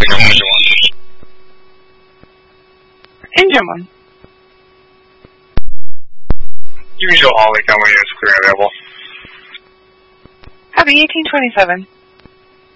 Engine 1. You can show Holly, tell me it's clear and available. Copy 1827.